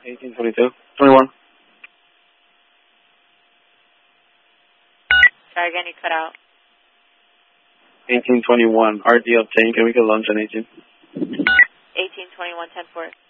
1822. 21. Try again, you cut out. 1821. RD obtained. Can we get lunch on 18? 1821, 10-4.